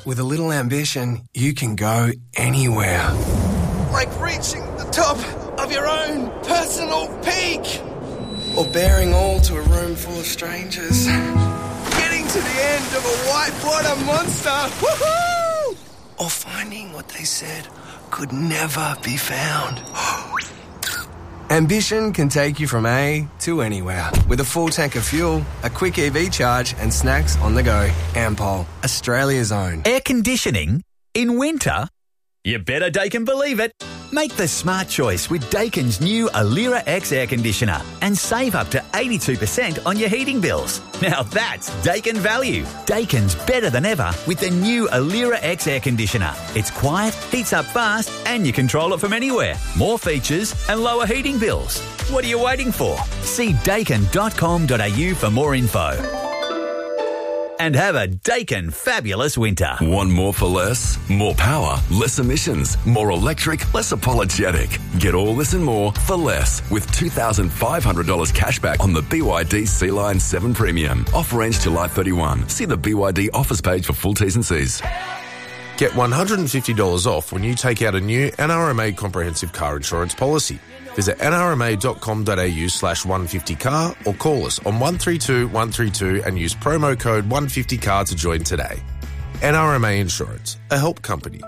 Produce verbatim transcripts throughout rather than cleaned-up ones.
with a little ambition, you can go anywhere. Like reaching the top of your own personal peak. Or bearing all to a room full of strangers. Getting to the end of a whitewater monster. Woohoo! Or finding what they said could never be found. Ambition can take you from A to anywhere. With a full tank of fuel, a quick E V charge and snacks on the go. Ampol, Australia's own. Air conditioning in winter? You better Daikin believe it. Make the smart choice with Daikin's new Alira X air conditioner and save up to eighty-two percent on your heating bills. Now that's Daikin value. Daikin's better than ever with the new Alira X air conditioner. It's quiet, heats up fast, and you control it from anywhere. More features and lower heating bills. What are you waiting for? See daikin dot com dot a u for more info. And have a Daikin fabulous winter. Want more for less? More power, less emissions, more electric, less apologetic. Get all this and more for less with two thousand five hundred dollars cashback on the B Y D C-Line seven Premium. Offer ends July thirty-first. See the B Y D offers page for full T's and C's. Get one hundred fifty dollars off when you take out a new N R M A comprehensive car insurance policy. Visit n r m a dot com dot a u slash one fifty car or call us on one three two one three two and use promo code one fifty car to join today. N R M A Insurance, a help company.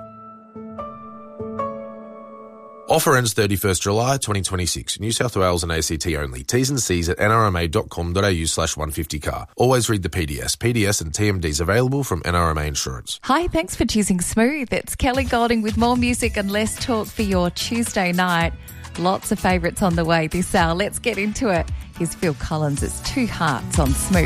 Offer ends thirty-first July twenty twenty-six. New South Wales and A C T only. T's and C's at n r m a dot com dot a u slash one fifty car. Always read the P D S. P D S and T M Ds available from N R M A Insurance. Hi, thanks for choosing Smooth. It's Kelly Golding with more music and less talk for your Tuesday night. Lots of favourites on the way this hour. Let's get into it. Here's Phil Collins. It's Two Hearts on Smooth.